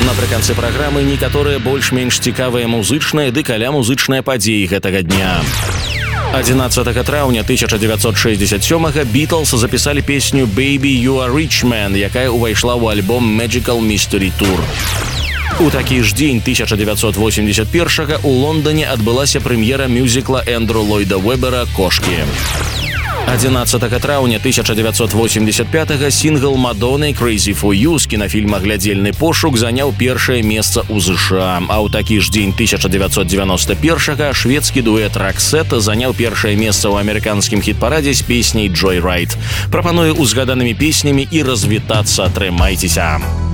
Напрыканцы праграмы некаторыя больш-менш цікавыя музычныя ды каля музычныя падзеі гэтага дня. 11 траўня 1967-га Beatles запісалі песню «Baby, You Are Rich Man», якая ўвайшла ў альбом «Magical Mystery Tour». У такі ж дзень 1981-га у Лондоне адбылася прэм'ера мюзікла Эндрю Ллойда Уэбера «Кошкі». 11 траўня 1985-га сінгл Мадонны «Crazy for You» з кінафільма «Глядзельны пошук» заняў першае месца ў ЗША. А ў такі ж дзень 1991-га шведскі дуэт «Роксет» заняў першае месца ў амерыканскім хіт-парадзе з песняй «Joyride». Прапаную узгаданымі песнямі і развітацца. Трымайцеся!